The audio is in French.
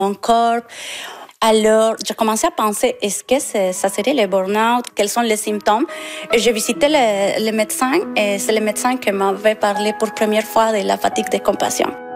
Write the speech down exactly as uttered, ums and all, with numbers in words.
mon corps. Alors, j'ai commencé à penser, est-ce que c'est, ça serait le burn-out? Quels sont les symptômes? Et j'ai visité le, le médecin et c'est le médecin qui m'avait parlé pour première fois de la fatigue de compassion.